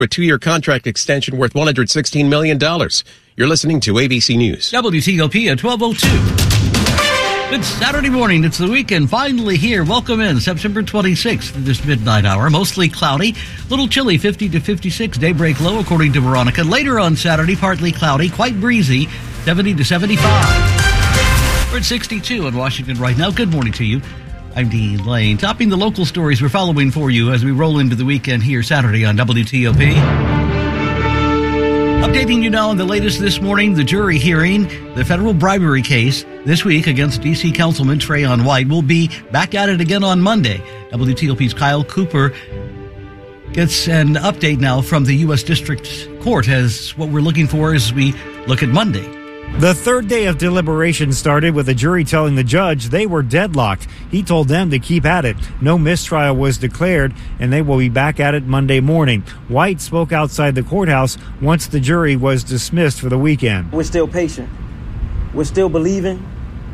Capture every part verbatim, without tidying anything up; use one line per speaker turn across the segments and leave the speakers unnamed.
A two-year contract extension worth one hundred sixteen million dollars. You're listening to A B C News.
W T O P at twelve oh two. It's Saturday morning. It's the weekend finally here. Welcome in September twenty-sixth, this midnight hour. Mostly cloudy, little chilly, fifty to fifty-six. Daybreak low, according to Veronica. Later on Saturday, partly cloudy, quite breezy, seventy to seventy-five. We're at sixty-two in Washington right now. Good morning to you. I'm Dean Lane. Topping the local stories we're following for you as we roll into the weekend here Saturday on W T O P. Updating you now on the latest this morning, the jury hearing the federal bribery case this week against D C Councilman Trayon White will be back at it again on Monday. W T O P's Kyle Cooper gets an update now from the U S District Court as what we're looking for as we look at Monday.
The third day of deliberation started with a jury telling the judge they were deadlocked. He told them to keep at it. No mistrial was declared, and they will be back at it Monday morning. White spoke outside the courthouse once the jury was dismissed for the weekend.
We're still patient. We're still believing,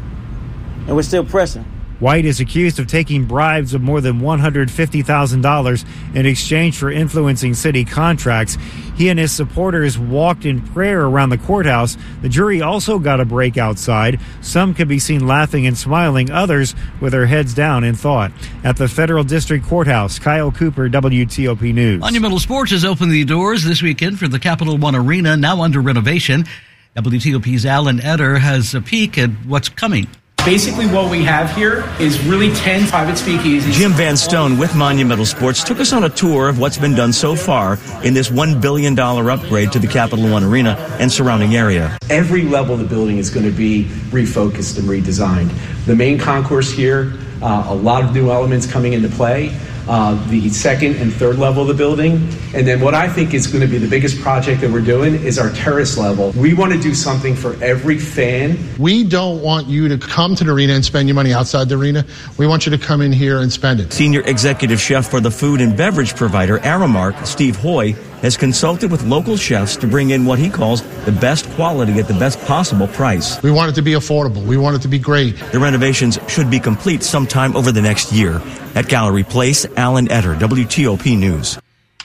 and we're still pressing.
White is accused of taking bribes of more than one hundred fifty thousand dollars in exchange for influencing city contracts. He and his supporters walked in prayer around the courthouse. The jury also got a break outside. Some could be seen laughing and smiling, others with their heads down in thought. At the Federal District Courthouse, Kyle Cooper, W T O P News.
Monumental Sports has opened the doors this weekend for the Capital One Arena, now under renovation. W T O P's Alan Eder has a peek at what's coming.
Basically, what we have here is really ten private speakeasies.
Jim Van Stone with Monumental Sports took us on a tour of what's been done so far in this one billion dollars upgrade to the Capital One Arena and surrounding area.
Every level of the building is going to be refocused and redesigned. The main concourse here, uh, a lot of new elements coming into play. Uh, the second and third level of the building. And then what I think is going to be the biggest project that we're doing is our terrace level. We want to do something for every fan.
We don't want you to come to the arena and spend your money outside the arena. We want you to come in here and spend it.
Senior executive chef for the food and beverage provider Aramark, Steve Hoy, has consulted with local chefs to bring in what he calls the best quality at the best possible price.
We want it to be affordable. We want it to be great.
The renovations should be complete sometime over the next year. At Gallery Place, Alan Eder, W T O P News.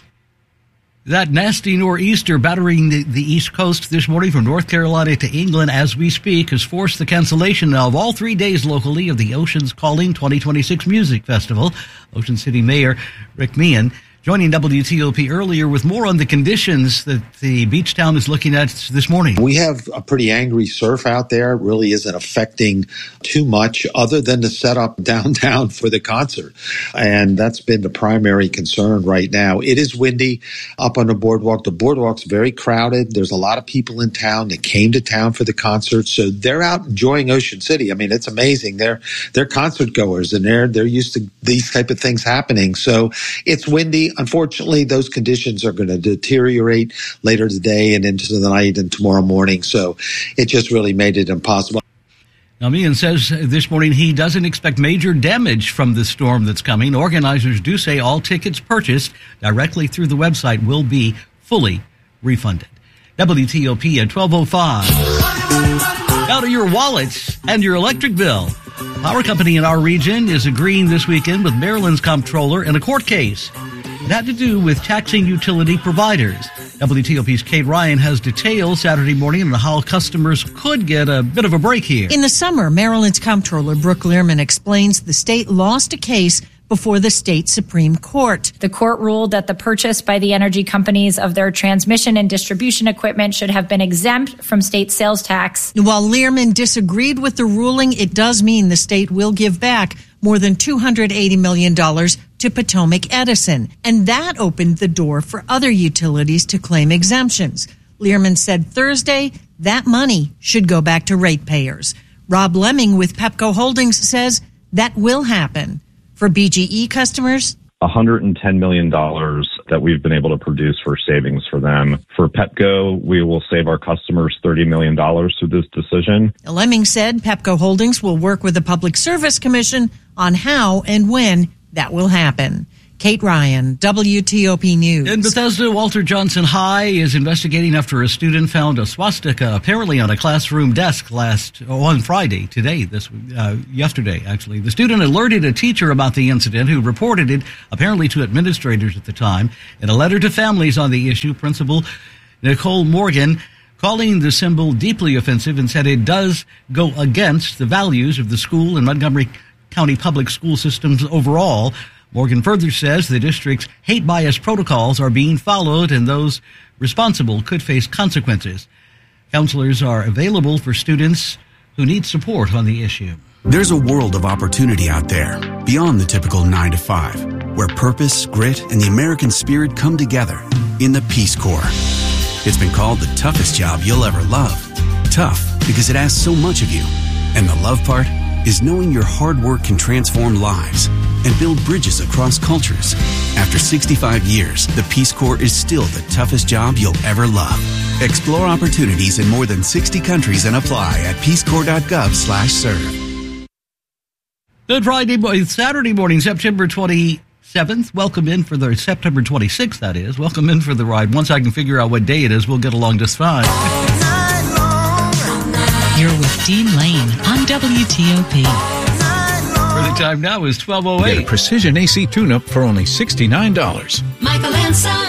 That nasty nor'easter battering the, the East Coast this morning from North Carolina to England as we speak has forced the cancellation of all three days locally of the Oceans Calling twenty twenty-six Music Festival. Ocean City Mayor Rick Meehan joining W T O P earlier with more on the conditions that the beach town is looking at this morning.
We have a pretty angry surf out there. It really isn't affecting too much other than the setup downtown for the concert. And that's been the primary concern right now. It is windy up on the boardwalk. The boardwalk's very crowded. There's a lot of people in town that came to town for the concert. So they're out enjoying Ocean City. I mean, it's amazing. They're, they're concert goers and they're, they're used to these type of things happening. So it's windy. Unfortunately, those conditions are going to deteriorate later today and into the night and tomorrow morning. So it just really made it impossible.
Now, Meehan says this morning he doesn't expect major damage from the storm that's coming. Organizers do say all tickets purchased directly through the website will be fully refunded. W T O P at twelve oh five. Now to your wallets and your electric bill. Power company in our region is agreeing this weekend with Maryland's comptroller in a court case. It had to do with taxing utility providers. W T O P's Kate Ryan has details Saturday morning on how customers could get a bit of a break here.
In the summer, Maryland's comptroller Brooke Learman explains the state lost a case before the state Supreme Court.
The court ruled that the purchase by the energy companies of their transmission and distribution equipment should have been exempt from state sales tax.
While Learman disagreed with the ruling, it does mean the state will give back more than two hundred eighty million dollars to Potomac Edison, and that opened the door for other utilities to claim exemptions. Learman said Thursday that money should go back to ratepayers. Rob Lemming with Pepco Holdings says that will happen. For B G E customers,
one hundred ten million dollars that we've been able to produce for savings for them. For Pepco, we will save our customers thirty million dollars through this decision.
Lemming said Pepco Holdings will work with the Public Service Commission on how and when that will happen. Kate Ryan, W T O P News.
In Bethesda, Walter Johnson High is investigating after a student found a swastika apparently on a classroom desk last oh, on Friday, today, this uh, yesterday, actually. The student alerted a teacher about the incident who reported it apparently to administrators at the time. In a letter to families on the issue, Principal Nicole Morgan calling the symbol deeply offensive and said it does go against the values of the school and Montgomery County public school systems overall. Morgan further says the district's hate bias protocols are being followed and those responsible could face consequences. Counselors are available for students who need support on the issue.
There's a world of opportunity out there beyond the typical nine to five, where purpose, grit, and the American spirit come together in the Peace Corps. It's been called the toughest job you'll ever love. Tough because it asks so much of you. And the love part is knowing your hard work can transform lives and build bridges across cultures. After sixty-five years, the Peace Corps is still the toughest job you'll ever love. Explore opportunities in more than sixty countries and apply at peacecorps.gov slash serve.
Good Friday, Saturday morning, September twenty-seventh. Welcome in for the September twenty-sixth, that is. Welcome in for the ride. Once I can figure out what day it is, we'll get along just fine.
You're with Dean Lane on W T O P.
For the time now is twelve oh eight.
Get a Precision A C tune-up for only sixty-nine dollars.
Michael and Son.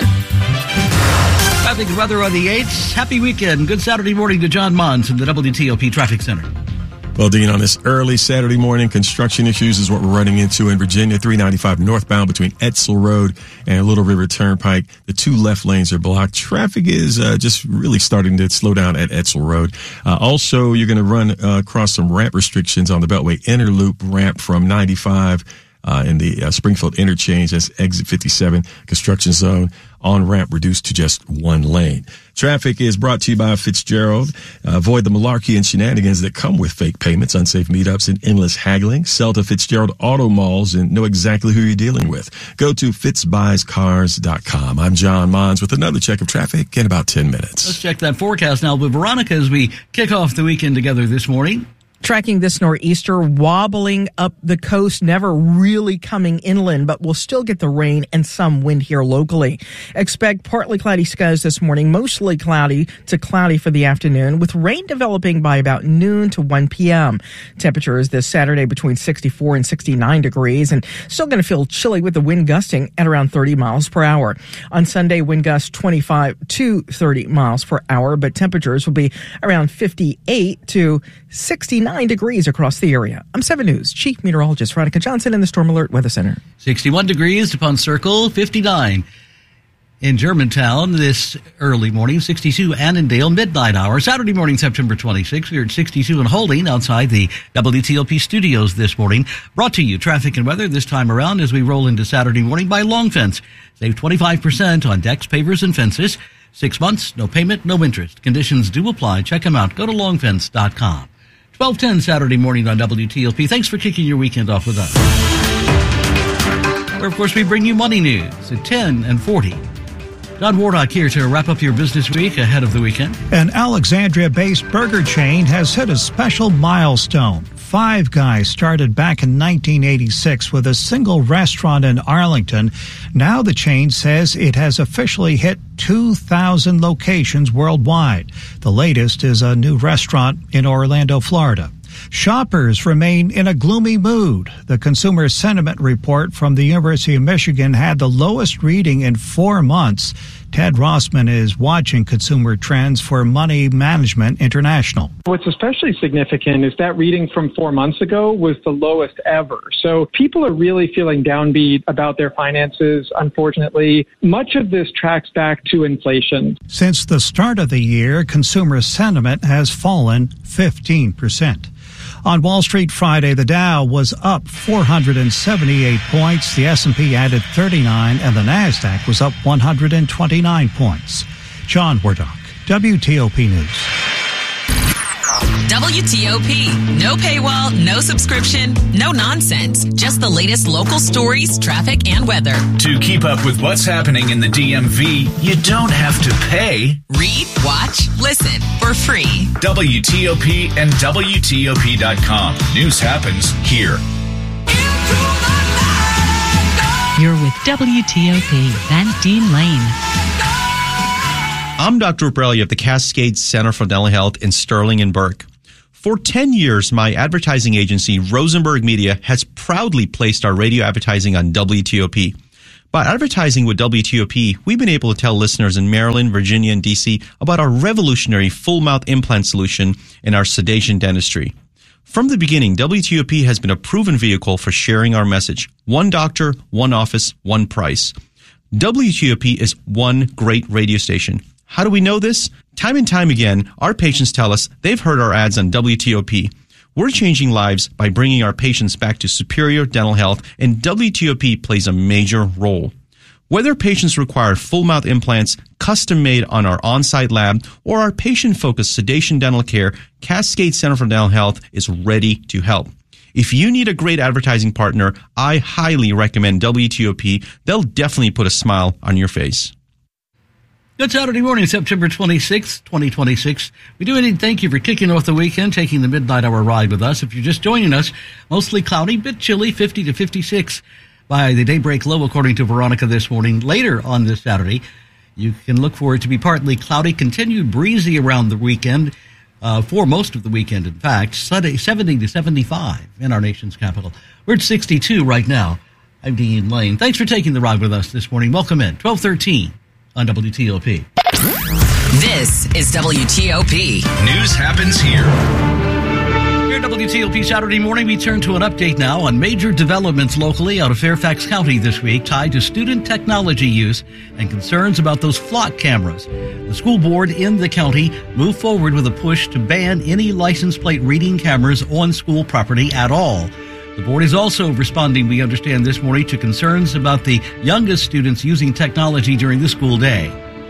Traffic and weather on the eights. Happy weekend. Good Saturday morning to John Mons from the W T O P Traffic Center.
Well, Dean, on this early Saturday morning, construction issues is what we're running into in Virginia. three ninety-five northbound between Edsel Road and Little River Turnpike. The two left lanes are blocked. Traffic is uh, just really starting to slow down at Edsel Road. Uh, also, you're going to run uh, across some ramp restrictions on the Beltway Inner Loop ramp from ninety-five uh, in the uh, Springfield interchange. That's exit fifty-seven construction zone. On ramp reduced to just one lane. Traffic is brought to you by Fitzgerald. Uh, avoid the malarkey and shenanigans that come with fake payments, unsafe meetups, and endless haggling. Sell to Fitzgerald Auto Malls and know exactly who you're dealing with. Go to fitz buys cars dot com. I'm John Mons with another check of traffic in about ten minutes.
Let's check that forecast now with Veronica as we kick off the weekend together this morning.
Tracking this nor'easter, wobbling up the coast, never really coming inland, but we'll still get the rain and some wind here locally. Expect partly cloudy skies this morning, mostly cloudy to cloudy for the afternoon, with rain developing by about noon to one p.m. Temperatures this Saturday between sixty-four and sixty-nine degrees, and still going to feel chilly with the wind gusting at around thirty miles per hour. On Sunday, wind gusts twenty-five to thirty miles per hour, but temperatures will be around fifty-eight to sixty-nine degrees across the area. I'm seven News Chief Meteorologist Veronica Johnson in the Storm Alert Weather Center.
sixty-one degrees upon Circle, fifty-nine in Germantown this early morning, sixty-two Annandale midnight hour. Saturday morning, September twenty-sixth, we're at sixty-two and holding outside the W T O P studios this morning. Brought to you traffic and weather this time around as we roll into Saturday morning by Long Fence. Save twenty-five percent on decks, pavers, and fences. Six months, no payment, no interest. Conditions do apply. Check them out. Go to long fence dot com. twelve ten Saturday morning on W T O P. Thanks for kicking your weekend off with us. Where, of course, we bring you money news at ten and forty. John Warnock here to wrap up your business week ahead of the weekend.
An Alexandria-based burger chain has hit a special milestone. Five Guys started back in nineteen eighty-six with a single restaurant in Arlington. Now the chain says it has officially hit two thousand locations worldwide. The latest is a new restaurant in Orlando, Florida. Shoppers remain in a gloomy mood. The Consumer Sentiment Report from the University of Michigan had the lowest reading in four months. Ted Rossman is watching consumer trends for Money Management International.
What's especially significant is that reading from four months ago was the lowest ever. So people are really feeling downbeat about their finances, unfortunately. Much of this tracks back to inflation.
Since the start of the year, consumer sentiment has fallen fifteen percent. On Wall Street Friday, the Dow was up four hundred seventy-eight points, the S and P added thirty-nine, and the NASDAQ was up one hundred twenty-nine points. John Wardock, W T O P News.
W T O P. No paywall, no subscription, no nonsense. Just the latest local stories, traffic, and weather.
To keep up with what's happening in the D M V, you don't have to pay.
Read, watch, listen for free.
W T O P and W T O P dot com. News happens here.
You're with
with W T O P, Van Dean Lane.
I'm Doctor Ubrelli of the Cascade Center for Dental Health in Sterling and Burke. For ten years, my advertising agency, Rosenberg Media, has proudly placed our radio advertising on W T O P. By advertising with W T O P, we've been able to tell listeners in Maryland, Virginia, and D C about our revolutionary full-mouth implant solution and our sedation dentistry. From the beginning, W T O P has been a proven vehicle for sharing our message. One doctor, one office, one price. W T O P is one great radio station. How do we know this? Time and time again, our patients tell us they've heard our ads on W T O P. We're changing lives by bringing our patients back to superior dental health, and W T O P plays a major role. Whether patients require full-mouth implants, custom-made on our on-site lab, or our patient-focused sedation dental care, Cascade Center for Dental Health is ready to help. If you need a great advertising partner, I highly recommend W T O P. They'll definitely put a smile on your face.
Good Saturday morning, September twenty-sixth, twenty twenty-six. We do indeed thank you for kicking off the weekend, taking the midnight hour ride with us. If you're just joining us, mostly cloudy, bit chilly, fifty to fifty-six by the daybreak low, according to Veronica this morning. Later on this Saturday, you can look for it to be partly cloudy, continued breezy around the weekend, uh, for most of the weekend, in fact. Sunday, seventy to seventy-five in our nation's capital. We're at sixty-two right now. I'm Dean Lane. Thanks for taking the ride with us this morning. Welcome in. twelve thirteen. On W T O P.
This is W T O P.
News happens here.
Here at W T O P Saturday morning, we turn to an update now on major developments locally out of Fairfax County this week tied to student technology use and concerns about those flock cameras. The school board in the county moved forward with a push to ban any license plate reading cameras on school property at all. The board is also responding, we understand this morning, to concerns about the youngest students using technology during the school day.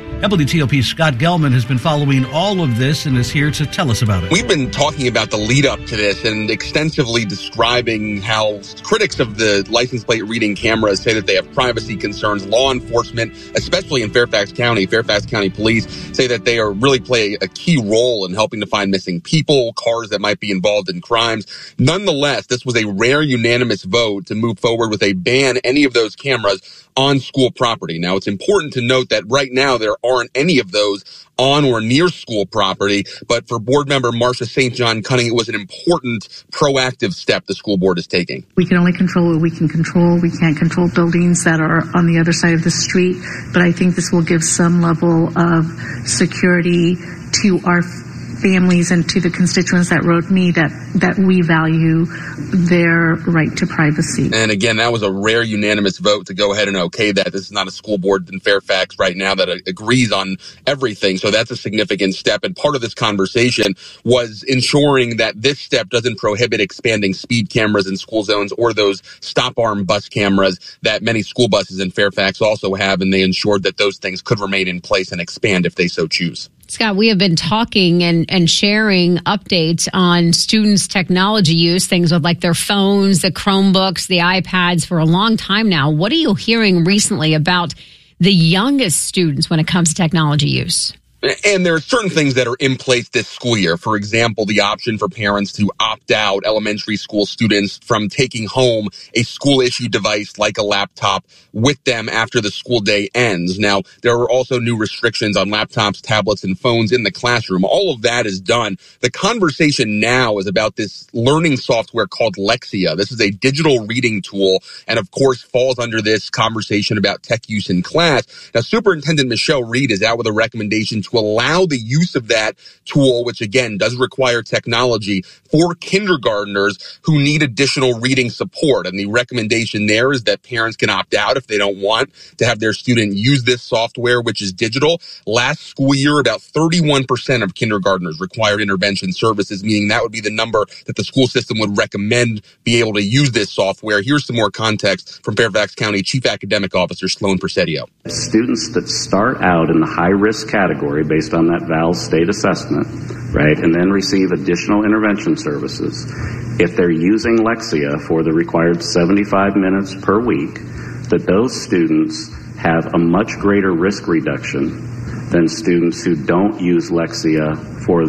W T O P's Scott Gelman has been following all of this and is here to tell us about it.
We've been talking about the lead up to this and extensively describing how critics of the license plate reading cameras say that they have privacy concerns. Law enforcement, especially in Fairfax County, Fairfax County Police, say that they are really play a key role in helping to find missing people, cars that might be involved in crimes. Nonetheless, this was a rare unanimous vote to move forward with a ban any of those cameras on school property. Now, it's important to note that right now there aren't any of those on or near school property, but for board member Marcia Saint John Cunning, it was an important proactive step the school board is taking.
We can only control what we can control. We can't control buildings that are on the other side of the street, but I think this will give some level of security to our families and to the constituents that wrote me that, that we value their right to privacy.
And again, that was a rare unanimous vote to go ahead and okay that. This is not a school board in Fairfax right now that agrees on everything. So that's a significant step. And part of this conversation was ensuring that this step doesn't prohibit expanding speed cameras in school zones or those stop arm bus cameras that many school buses in Fairfax also have. And they ensured that those things could remain in place and expand if they so choose.
Scott, we have been talking and, and sharing updates on students' technology use, things with like their phones, the Chromebooks, the iPads for a long time now. What are you hearing recently about the youngest students when it comes to technology use?
And there are certain things that are in place this school year. For example, the option for parents to opt out elementary school students from taking home a school-issued device like a laptop with them after the school day ends. Now, there are also new restrictions on laptops, tablets, and phones in the classroom. All of that is done. The conversation now is about this learning software called Lexia. This is a digital reading tool and, of course, falls under this conversation about tech use in class. Now, Superintendent Michelle Reed is out with a recommendation to to allow the use of that tool, which again does require technology, for kindergartners who need additional reading support. And the recommendation there is that parents can opt out if they don't want to have their student use this software, which is digital. Last school year, about thirty-one percent of kindergartners required intervention services, meaning that would be the number that the school system would recommend be able to use this software. Here's some more context from Fairfax County Chief Academic Officer Sloan Persedio.
Students that start out in the high-risk category based on that V A L S state assessment, right, and then receive additional intervention services, if they're using Lexia for the required seventy-five minutes per week, that those students have a much greater risk reduction than students who don't use Lexia for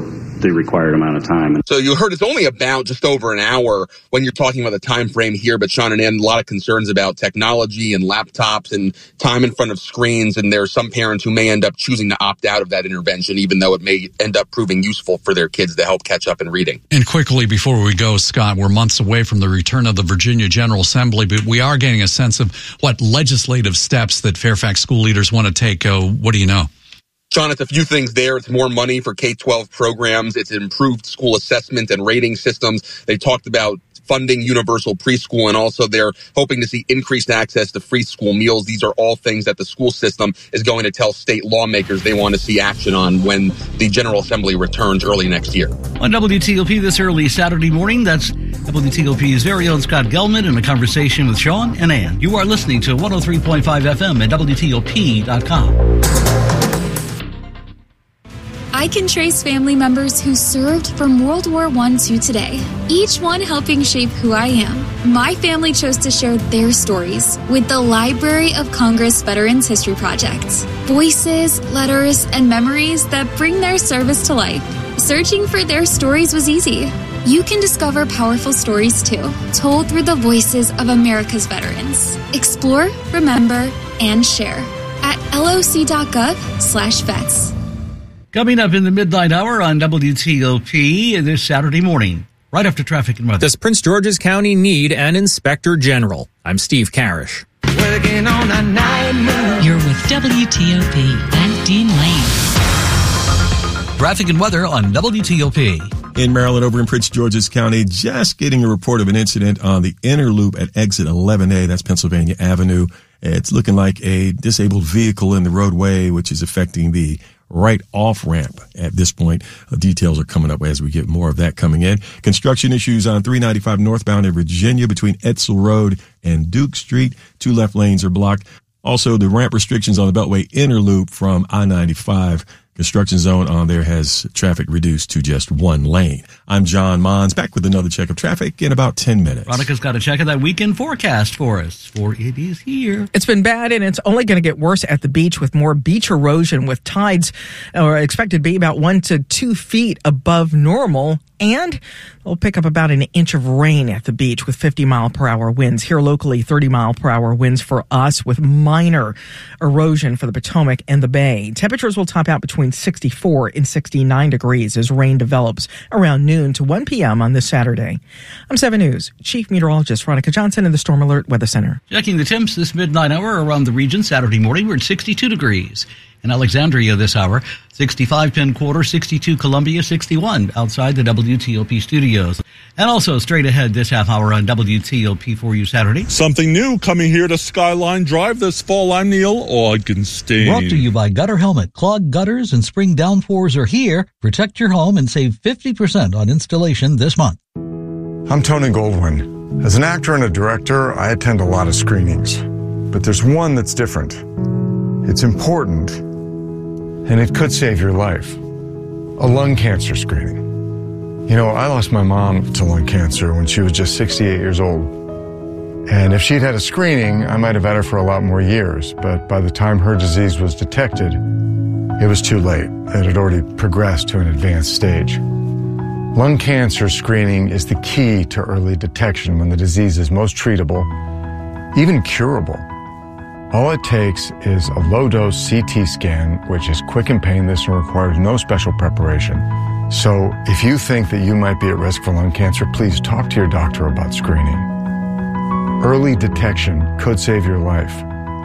the required amount of time.
So you heard it's only about just over an hour when you're talking about the time frame here, but Sean and Ann, a lot of concerns about technology and laptops and time in front of screens, and there are some parents who may end up choosing to opt out of that intervention, even though it may end up proving useful for their kids to help catch up in reading.
And quickly, before we go, Scott, we're months away from the return of the Virginia General Assembly, but we are getting a sense of what legislative steps that Fairfax school leaders want to take. Uh, what do you know?
Sean, it's a few things there. It's more money for K twelve programs. It's improved school assessment and rating systems. They talked about funding universal preschool, and also they're hoping to see increased access to free school meals. These are all things that the school system is going to tell state lawmakers they want to see action on when the General Assembly returns early next year.
On W T O P this early Saturday morning, that's W T O P's very own Scott Gelman in a conversation with Sean and Ann. You are listening to one oh three point five F M at W T O P dot com.
I can trace family members who served from World War One to today, each one helping shape who I am. My family chose to share their stories with the Library of Congress Veterans History Project. Voices, letters, and memories that bring their service to life. Searching for their stories was easy. You can discover powerful stories too, told through the voices of America's veterans. Explore, remember, and share at loc.gov slash vets.
Coming up in the midnight hour on W T O P this Saturday morning, right after traffic and weather.
Does Prince George's County need an inspector general? I'm Steve Carish.
Working on a night. You're with W T O P and Dean Lane.
Traffic and weather on W T O P.
In Maryland, over in Prince George's County, just getting a report of an incident on the inner loop at exit eleven A. That's Pennsylvania Avenue. It's looking like a disabled vehicle in the roadway, which is affecting the right off ramp at this point. Uh, details are coming up as we get more of that coming in. Construction issues on three ninety-five northbound in Virginia between Edsel Road and Duke Street. Two left lanes are blocked. Also, the ramp restrictions on the Beltway inner loop from I ninety-five. Construction zone on there has traffic reduced to just one lane. I'm John Mons, back with another check of traffic in about ten minutes.
Veronica's got a check of that weekend forecast for us, for it is here.
It's been bad, and it's only going to get worse at the beach with more beach erosion, with tides are expected to be about one to two feet above normal. And we'll pick up about an inch of rain at the beach with fifty mile per hour winds. Here locally, thirty mile per hour winds for us, with minor erosion for the Potomac and the Bay. Temperatures will top out between sixty-four and sixty-nine degrees as rain develops around noon to one p.m. on this Saturday. I'm seven News Chief Meteorologist Veronica Johnson in the Storm Alert Weather Center.
Checking the temps this midnight hour around the region Saturday morning. We're at sixty-two degrees. In Alexandria this hour, sixty-five Penn Quarter, sixty-two Columbia, sixty-one outside the W T O P studios. And also straight ahead this half hour on W T O P for you Saturday.
Something new coming here to Skyline Drive this fall. I'm Neil Augenstein.
Brought to you by Gutter Helmet. Clogged gutters and spring downpours are here. Protect your home and save fifty percent on installation this month.
I'm Tony Goldwyn. As an actor and a director, I attend a lot of screenings. But there's one that's different. It's important, and it could save your life. A lung cancer screening. You know, I lost my mom to lung cancer when she was just sixty-eight years old. And if she'd had a screening, I might have had her for a lot more years. But by the time her disease was detected, it was too late. It had already progressed to an advanced stage. Lung cancer screening is the key to early detection when the disease is most treatable, even curable. All it takes is a low-dose C T scan, which is quick and painless and requires no special preparation. So if you think that you might be at risk for lung cancer, please talk to your doctor about screening. Early detection could save your life.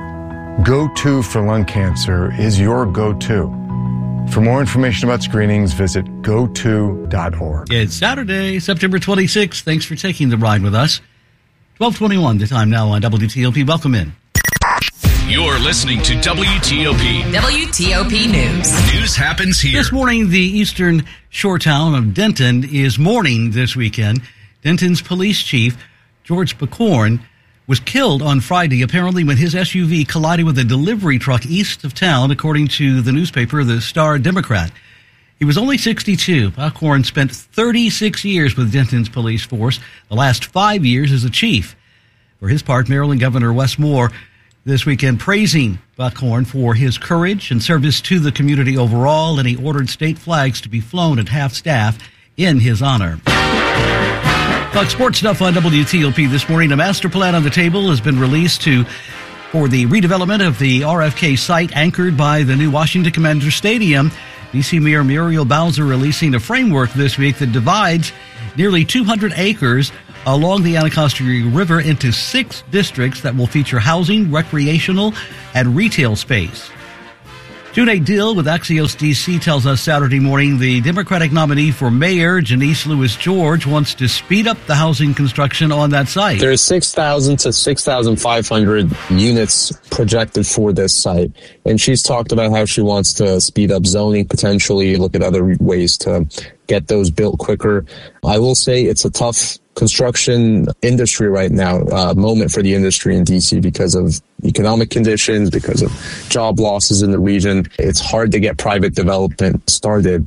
Go-To for lung cancer is your go-to. For more information about screenings, visit go to dot org.
It's Saturday, September twenty-sixth. Thanks for taking the ride with us. twelve twenty-one, the time now on W T O P. Welcome in.
You're listening to W T O P.
W T O P News.
News happens here.
This morning, the eastern shore town of Denton is mourning this weekend. Denton's police chief, George Bacorn, was killed on Friday, apparently when his S U V collided with a delivery truck east of town, according to the newspaper, the Star Democrat. He was only sixty-two. Bacorn spent thirty-six years with Denton's police force, the last five years as a chief. For his part, Maryland Governor Wes Moore this weekend praising Buckhorn for his courage and service to the community overall, and he ordered state flags to be flown at half-staff in his honor. Talk sports stuff on W T O P this morning. A master plan on the table has been released to for the redevelopment of the R F K site anchored by the new Washington Commanders Stadium. D C Mayor Muriel Bowser releasing a framework this week that divides nearly two hundred acres along the Anacostia River into six districts that will feature housing, recreational, and retail space. June Deal with Axios D C tells us Saturday morning the Democratic nominee for mayor, Janice Lewis George, wants to speed up the housing construction on that site.
There's six thousand to six thousand five hundred units projected for this site. And she's talked about how she wants to speed up zoning, potentially look at other ways to get those built quicker. I will say it's a tough construction industry right now, uh, moment for the industry in D C because of economic conditions, because of job losses in the region. It's hard to get private development started.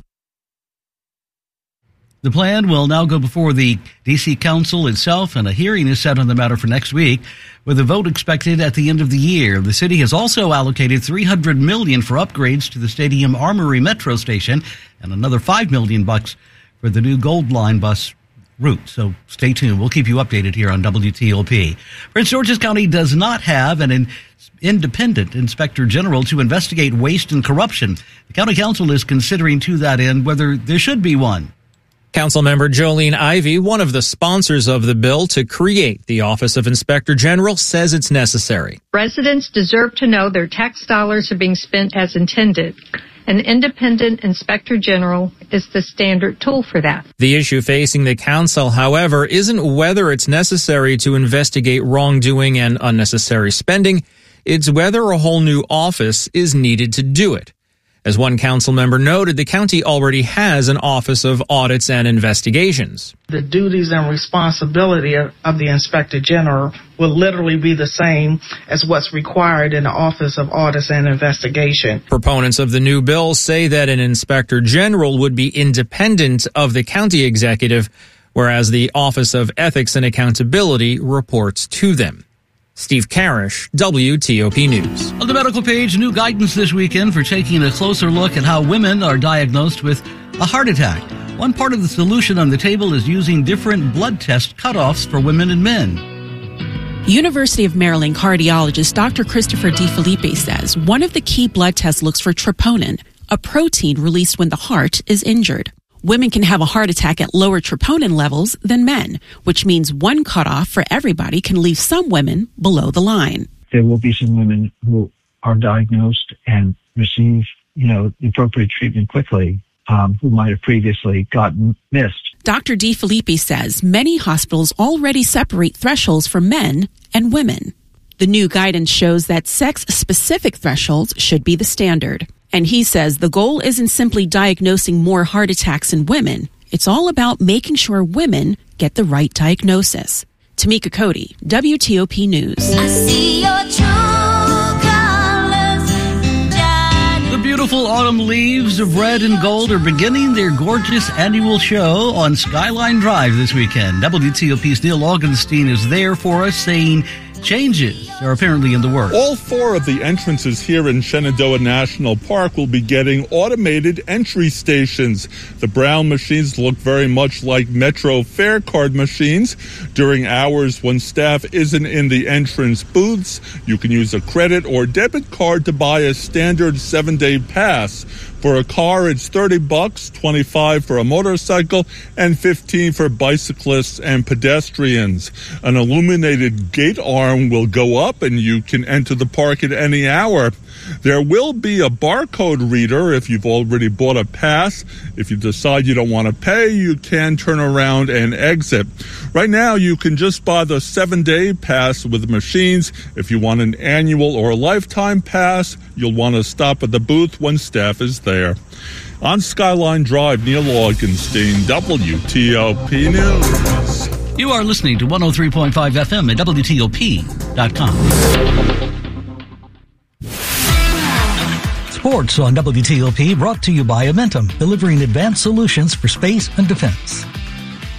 The plan will now go before the D C Council itself, and a hearing is set on the matter for next week, with a vote expected at the end of the year. The city has also allocated three hundred million dollars for upgrades to the Stadium Armory Metro Station and another five million dollars bucks for the new Gold Line bus route. So stay tuned. We'll keep you updated here on W T O P. Prince George's County does not have an in- independent inspector general to investigate waste and corruption. The county council is considering to that end whether there should be one.
Councilmember Jolene Ivey, one of the sponsors of the bill to create the Office of Inspector General, says it's necessary.
Residents deserve to know their tax dollars are being spent as intended. An independent inspector general is the standard tool for that.
The issue facing the council, however, isn't whether it's necessary to investigate wrongdoing and unnecessary spending. It's whether a whole new office is needed to do it. As one council member noted, the county already has an Office of Audits and Investigations.
The duties and responsibility of, of the Inspector General will literally be the same as what's required in the Office of Audits and Investigation.
Proponents of the new bill say that an Inspector General would be independent of the county executive, whereas the Office of Ethics and Accountability reports to them. Steve Karish, W T O P News.
On the medical page, new guidance this weekend for taking a closer look at how women are diagnosed with a heart attack. One part of the solution on the table is using different blood test cutoffs for women and men.
University of Maryland cardiologist Doctor Christopher DeFilippi says one of the key blood tests looks for troponin, a protein released when the heart is injured. Women can have a heart attack at lower troponin levels than men, which means one cutoff for everybody can leave some women below the line.
There will be some women who are diagnosed and receive, you know, the appropriate treatment quickly, um, who might have previously gotten missed.
Doctor DeFilippi says many hospitals already separate thresholds for men and women. The new guidance shows that sex-specific thresholds should be the standard. And he says the goal isn't simply diagnosing more heart attacks in women. It's all about making sure women get the right diagnosis. Tamika Cody, W T O P News.
I see your true colors. The beautiful autumn leaves of red and gold are beginning their gorgeous annual show on Skyline Drive this weekend. W T O P's Neil Augenstein is there for us saying changes are apparently in the works.
All four of the entrances here in Shenandoah National Park will be getting automated entry stations. The brown machines look very much like Metro fare card machines. During hours when staff isn't in the entrance booths, you can use a credit or debit card to buy a standard seven-day pass. For a car, it's thirty bucks, twenty-five for a motorcycle, and fifteen for bicyclists and pedestrians. An illuminated gate arm will go up and you can enter the park at any hour. There will be a barcode reader if you've already bought a pass. If you decide you don't want to pay, you can turn around and exit. Right now, you can just buy the seven-day pass with the machines. If you want an annual or a lifetime pass, you'll want to stop at the booth when staff is there. On Skyline Drive, Neil Augenstein, W T O P News.
You are listening to one oh three point five F M at W T O P dot com.
Sports on W T O P brought to you by Amentum, delivering advanced solutions for space and defense.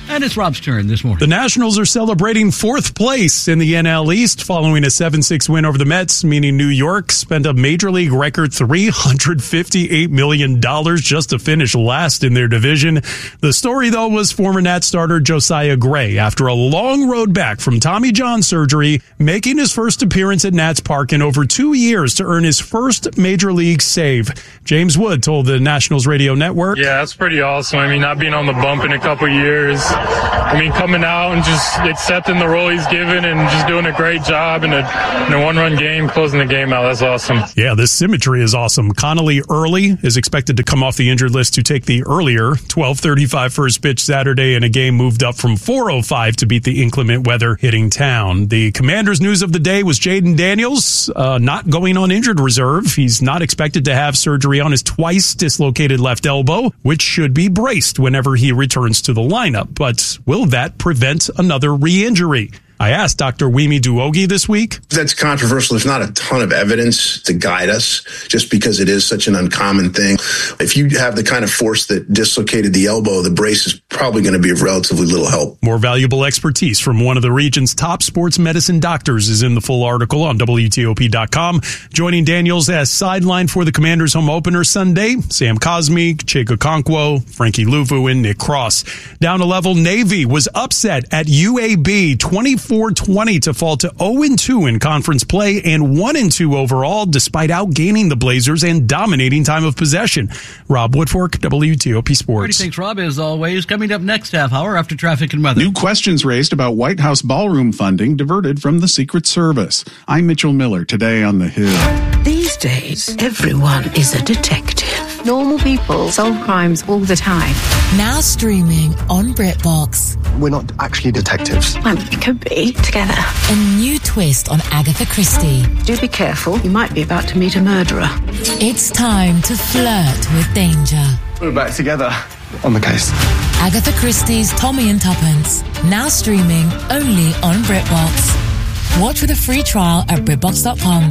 And it's Rob's turn this morning.
The Nationals are celebrating fourth place in the N L East following a seven six win over the Mets, meaning New York spent a Major League record three hundred fifty-eight million dollars just to finish last in their division. The story, though, was former Nats starter Josiah Gray, after a long road back from Tommy John surgery, making his first appearance at Nats Park in over two years to earn his first Major League save. James Wood told the Nationals radio network,
"Yeah, that's pretty awesome. I mean, not being on the bump in a couple years. I mean, coming out and just accepting the role he's given and just doing a great job in a, in a one-run game, closing the game out. That's awesome."
Yeah, this symmetry is awesome. Connolly Early is expected to come off the injured list to take the earlier twelve thirty-five first pitch Saturday in a game moved up from four oh five to beat the inclement weather hitting town. The Commanders' news of the day was Jaden Daniels uh, not going on injured reserve. He's not expected to have surgery on his twice dislocated left elbow, which should be braced whenever he returns to the lineup. But will that prevent another re-injury? I asked Doctor Wimi Duogi this week.
That's controversial. There's not a ton of evidence to guide us just because it is such an uncommon thing. If you have the kind of force that dislocated the elbow, the brace is probably going to be of relatively little help.
More valuable expertise from one of the region's top sports medicine doctors is in the full article on W T O P dot com. Joining Daniels as sideline for the Commanders home opener Sunday, Sam Cosme, Chika Okonkwo, Frankie Luvu, and Nick Cross. Down a level, Navy was upset at U A B twenty-four twenty to fall to oh and two in conference play and one and two overall, despite outgaining the Blazers and dominating time of possession. Rob Woodfork, W T O P Sports.
Thanks, Rob, as always. Coming up next half hour after traffic and weather.
New questions raised about White House ballroom funding diverted from the Secret Service. I'm Mitchell Miller, today on The Hill.
These days, everyone is a detective. Normal people solve crimes all the time.
Now streaming on BritBox.
We're not actually detectives.
Well, it could be together.
A new twist on Agatha Christie.
Do be careful. You might be about to meet a murderer.
It's time to flirt with danger.
We're back together on the case.
Agatha Christie's Tommy and Tuppence. Now streaming only on BritBox. Watch with a free trial at BritBox dot com.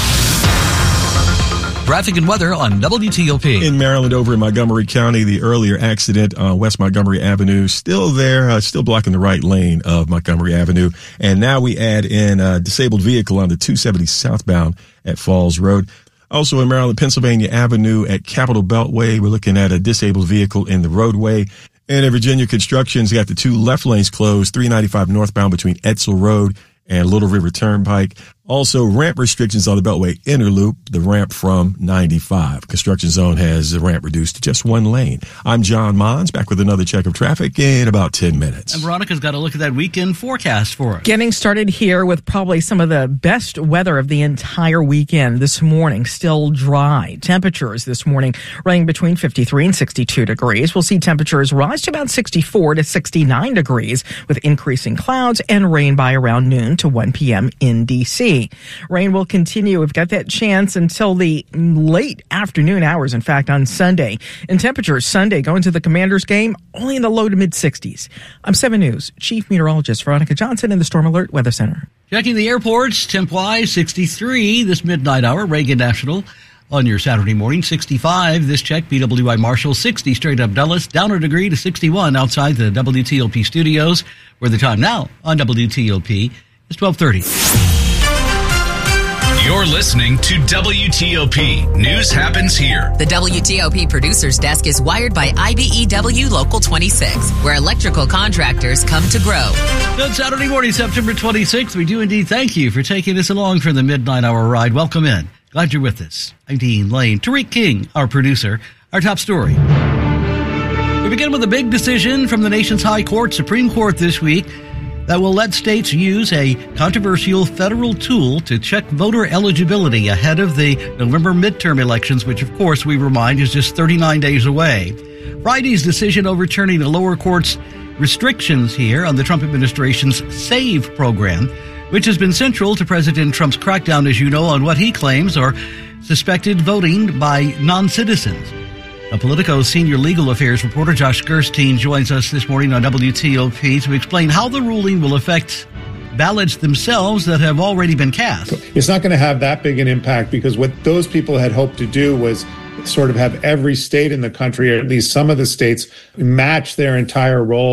Traffic and weather on W T O P.
In Maryland, over in Montgomery County, the earlier accident on West Montgomery Avenue still there, uh, still blocking the right lane of Montgomery Avenue. And now we add in a disabled vehicle on the two seventy southbound at Falls Road. Also in Maryland, Pennsylvania Avenue at Capitol Beltway, we're looking at a disabled vehicle in the roadway. And in Virginia, construction's got the two left lanes closed, three ninety-five northbound between Edsel Road and Little River Turnpike. Also, ramp restrictions on the Beltway Inner Loop, the ramp from ninety-five. Construction zone has the ramp reduced to just one lane. I'm John Mons, back with another check of traffic in about ten minutes.
And Veronica's got a look at that weekend forecast for us.
Getting started here with probably some of the best weather of the entire weekend this morning. Still dry. Temperatures this morning running between fifty-three and sixty-two degrees. We'll see temperatures rise to about sixty-four to sixty-nine degrees with increasing clouds and rain by around noon to one p.m. in D C. Rain will continue. We've got that chance until the late afternoon hours, in fact, on Sunday. And temperatures Sunday going to the Commanders game only in the low to mid sixties. I'm seven News Chief Meteorologist Veronica Johnson in the Storm Alert Weather Center.
Checking the airports, temp-wise, sixty-three this midnight hour, Reagan National. On your Saturday morning, sixty-five. This check, B W I Marshall, sixty straight up Dulles, down a degree to sixty-one outside the W T O P studios, where the time now on W T O P is twelve thirty.
You're listening to W T O P. News happens here.
The W T O P producer's desk is wired by I B E W Local twenty-six, where electrical contractors come to grow.
Good Saturday morning, September twenty-sixth. We do indeed thank you for taking us along for the midnight hour ride. Welcome in. Glad you're with us. I'm Dean Lane. Tariq King, our producer. Our top story. We begin with a big decision from the nation's high court, Supreme Court this week, that will let states use a controversial federal tool to check voter eligibility ahead of the November midterm elections, which, of course, we remind is just thirty-nine days away. Friday's decision overturning the lower court's restrictions here on the Trump administration's SAVE program, which has been central to President Trump's crackdown, as you know, on what he claims are suspected voting by non-citizens. A Politico's senior legal affairs reporter Josh Gerstein joins us this morning on W T O P to explain how the ruling will affect ballots themselves that have already been cast.
It's not going to have that big an impact because what those people had hoped to do was sort of have every state in the country, or at least some of the states, match their entire roll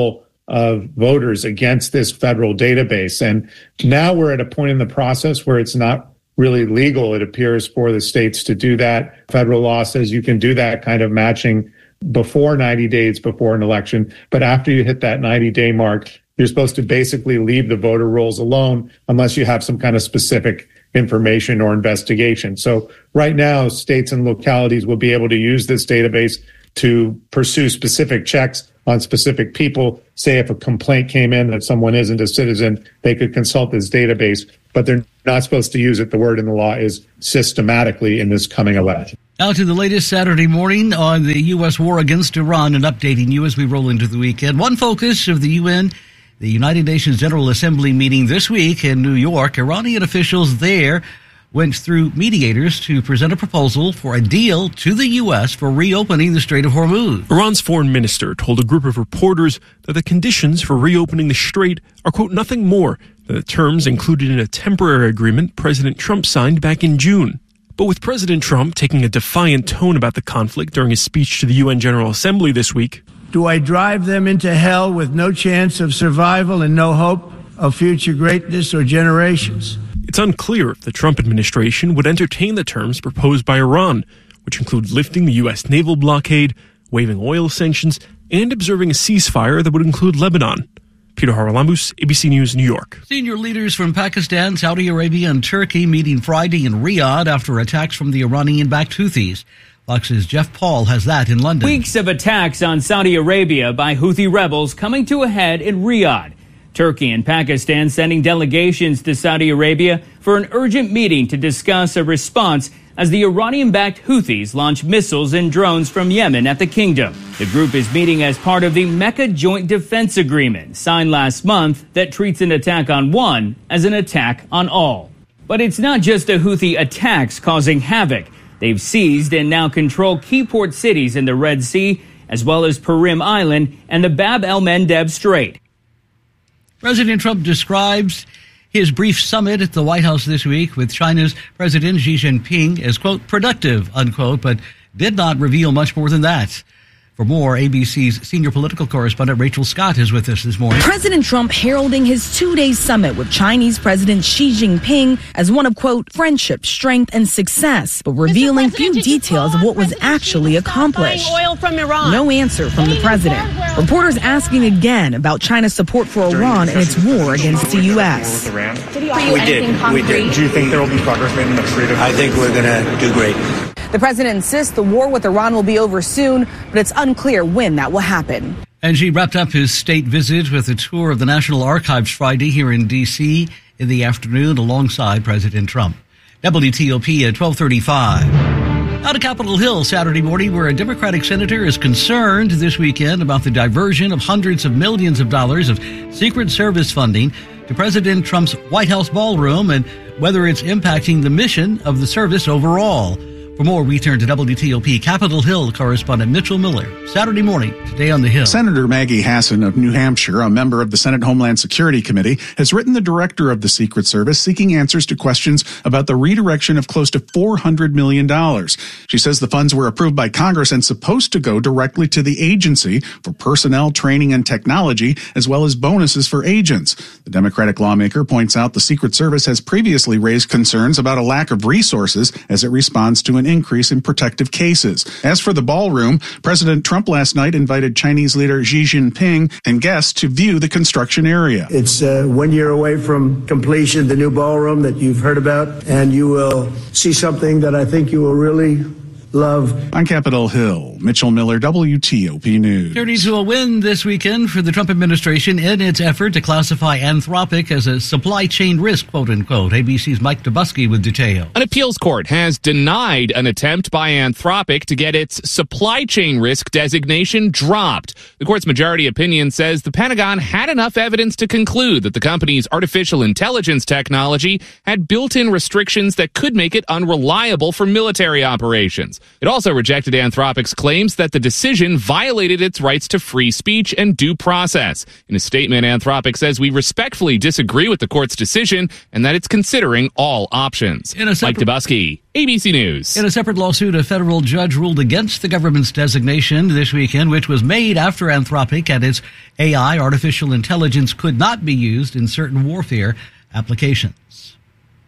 of voters against this federal database. And now we're at a point in the process where it's not really legal, it appears, for the states to do that. Federal law says you can do that kind of matching before ninety days before an election. But after you hit that ninety-day mark, you're supposed to basically leave the voter rolls alone unless you have some kind of specific information or investigation. So right now, states and localities will be able to use this database to pursue specific checks on specific people. Say if a complaint came in that someone isn't a citizen, they could consult this database, but they're not supposed to use it. The word in the law is systematically in this coming election.
Now to the latest Saturday morning on the U S war against Iran and updating you as we roll into the weekend. One focus of the U N, the United Nations General Assembly meeting this week in New York. Iranian officials there went through mediators to present a proposal for a deal to the U S for reopening the Strait of Hormuz.
Iran's foreign minister told a group of reporters that the conditions for reopening the strait are, quote, nothing more than the terms included in a temporary agreement President Trump signed back in June. But with President Trump taking a defiant tone about the conflict during his speech to the U N General Assembly this week.
Do I drive them into hell with no chance of survival and no hope of future greatness or generations?
It's unclear if the Trump administration would entertain the terms proposed by Iran, which include lifting the U S naval blockade, waiving oil sanctions, and observing a ceasefire that would include Lebanon. Peter Haralambous, A B C News, New York.
Senior leaders from Pakistan, Saudi Arabia, and Turkey meeting Friday in Riyadh after attacks from the Iranian-backed Houthis. Fox's Jeff Paul has that in London.
Weeks of attacks on Saudi Arabia by Houthi rebels coming to a head in Riyadh. Turkey and Pakistan sending delegations to Saudi Arabia for an urgent meeting to discuss a response as the Iranian-backed Houthis launch missiles and drones from Yemen at the kingdom. The group is meeting as part of the Mecca Joint Defense Agreement, signed last month, that treats an attack on one as an attack on all. But it's not just the Houthi attacks causing havoc. They've seized and now control key port cities in the Red Sea, as well as Purim Island and the Bab el-Mandeb Strait.
President Trump describes his brief summit at the White House this week with China's President Xi Jinping as, quote, productive, unquote, but did not reveal much more than that. For more, A B C's senior political correspondent Rachel Scott is with us this morning.
President Trump heralding his two-day summit with Chinese President Xi Jinping as one of, quote, friendship, strength, and success, but revealing few details of what was actually accomplished.
Oil from Iran.
No answer from the president. Reporters asking again about China's support for Iran and its war against the U S.
Did he offer you anything concrete? We did.
Do you think there will be progress made in the Strait of Hormuz?
I think we're going to do great.
The president insists the war with Iran will be over soon, but it's unclear when that will happen.
And Xi wrapped up his state visit with a tour of the National Archives Friday here in D C in the afternoon alongside President Trump. W T O P at twelve thirty-five. Out of Capitol Hill Saturday morning, where a Democratic senator is concerned this weekend about the diversion of hundreds of millions of dollars of Secret Service funding to President Trump's White House ballroom and whether it's impacting the mission of the service overall. For more, we turn to W T O P Capitol Hill correspondent Mitchell Miller. Saturday morning, today on the Hill.
Senator Maggie Hassan of New Hampshire, a member of the Senate Homeland Security Committee, has written the director of the Secret Service seeking answers to questions about the redirection of close to four hundred million dollars. She says the funds were approved by Congress and supposed to go directly to the agency for personnel, training, and technology, as well as bonuses for agents. The Democratic lawmaker points out the Secret Service has previously raised concerns about a lack of resources as it responds to an increase in protective cases. As for the ballroom, President Trump last night invited Chinese leader Xi Jinping and guests to view the construction area.
It's uh, one year away from completion, the new ballroom that you've heard about, and you will see something that I think you will really love.
On Capitol Hill, Mitchell Miller, W T O P News.
Turning to a win this weekend for the Trump administration in its effort to classify Anthropic as a supply chain risk, quote unquote. A B C's Mike Dubusky with detail.
An appeals court has denied an attempt by Anthropic to get its supply chain risk designation dropped. The court's majority opinion says the Pentagon had enough evidence to conclude that the company's artificial intelligence technology had built-in restrictions that could make it unreliable for military operations. It also rejected Anthropic's claims that the decision violated its rights to free speech and due process. In a statement, Anthropic says we respectfully disagree with the court's decision and that it's considering all options.
In a separate-
Mike Dubusky, A B C News.
In a separate lawsuit, a federal judge ruled against the government's designation this weekend, which was made after Anthropic and its A I, artificial intelligence, could not be used in certain warfare applications.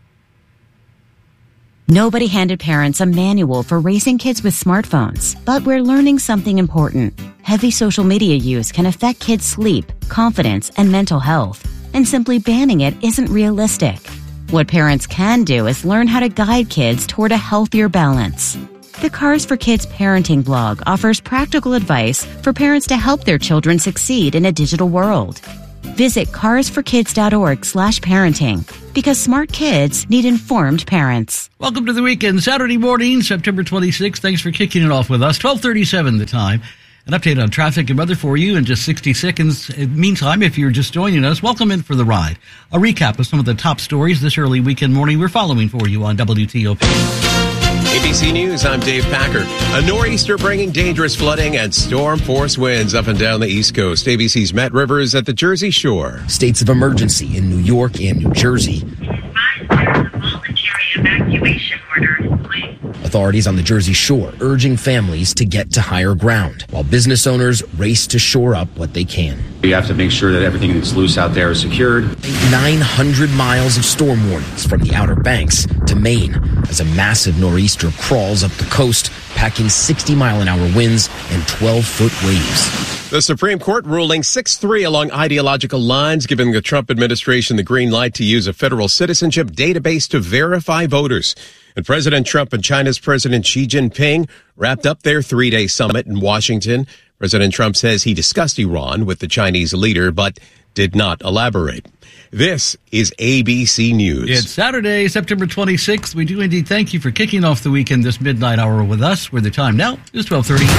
Nobody handed parents a manual for raising kids with smartphones, but we're learning something important. Heavy social media use can affect kids' sleep, confidence, and mental health, and simply banning it isn't realistic. What parents can do is learn how to guide kids toward a healthier balance. The Cars for Kids parenting blog offers practical advice for parents to help their children succeed in a digital world. Visit carsforkids.org slash parenting because smart kids need informed parents.
Welcome to the weekend, Saturday morning, September twenty-sixth. Thanks for kicking it off with us. twelve thirty-seven the time. An update on traffic and weather for you in just sixty seconds. Meantime, if you're just joining us, welcome in for the ride. A recap of some of the top stories this early weekend morning we're following for you on W T O P.
A B C News, I'm Dave Packer. A nor'easter bringing dangerous flooding and storm force winds up and down the East Coast. A B C's Matt Rivers at the Jersey Shore.
States of emergency in New York and New Jersey.
Voluntary evacuation order in place.
Authorities on the Jersey Shore urging families to get to higher ground, while business owners race to shore up what they can.
You have to make sure that everything that's loose out there is secured.
nine hundred miles of storm warnings from the Outer Banks to Maine as a massive nor'easter crawls up the coast, packing sixty mile an hour winds and twelve foot waves.
The Supreme Court ruling six three along ideological lines, giving the Trump administration the green light to use a federal citizenship database to verify voters. And President Trump and China's President Xi Jinping wrapped up their three-day summit in Washington. President Trump says he discussed Iran with the Chinese leader, but did not elaborate. This is A B C News.
It's Saturday, September twenty-sixth. We do indeed thank you for kicking off the weekend this midnight hour with us, where the time now is twelve thirty.